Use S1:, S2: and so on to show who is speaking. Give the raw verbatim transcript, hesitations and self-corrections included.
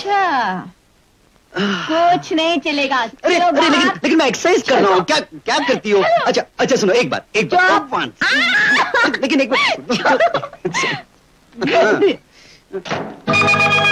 S1: अच्छा, कुछ नहीं चलेगा।
S2: अरे, अरे लेकिन, लेकिन मैं एक्सरसाइज कर रहा हूँ। क्या क्या करती हो? अच्छा अच्छा सुनो, एक बात एक बात लेकिन एक बात